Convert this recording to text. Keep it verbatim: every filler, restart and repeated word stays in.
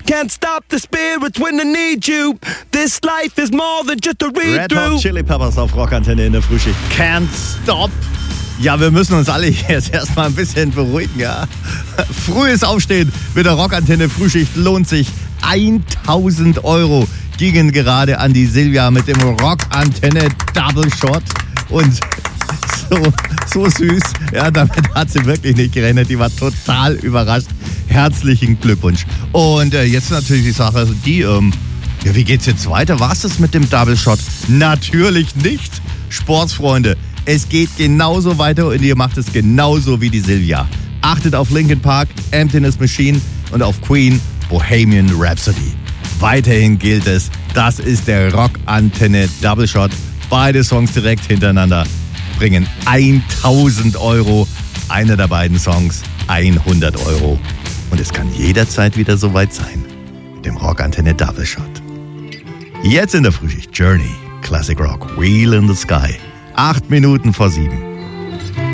can't stop the spirits when they need you. This life is more than just a read-through. Red Hot Chili Peppers auf Rockantenne in der Frühschicht. Can't stop. Ja, wir müssen uns alle jetzt erstmal ein bisschen beruhigen, ja. Frühes Aufstehen mit der Rockantenne Frühschicht lohnt sich. tausend Euro gingen gerade an die Silvia mit dem Rockantenne Double Shot. Und so, so süß, ja, damit hat sie wirklich nicht gerechnet. Die war total überrascht. Herzlichen Glückwunsch. Und äh, jetzt natürlich die Sache, die, ähm, ja, wie geht's jetzt weiter? War es das mit dem Double Shot? Natürlich nicht. Sportsfreunde, es geht genauso weiter und ihr macht es genauso wie die Silvia. Achtet auf Linkin Park, Emptiness Machine und auf Queen, Bohemian Rhapsody. Weiterhin gilt es, das ist der Rockantenne Double Shot. Beide Songs direkt hintereinander bringen tausend Euro. Einer der beiden Songs hundert Euro. Und es kann jederzeit wieder soweit sein mit dem Rockantenne Double Shot. Jetzt in der Frühschicht Journey, Classic Rock, Wheel in the Sky. Acht Minuten vor sieben.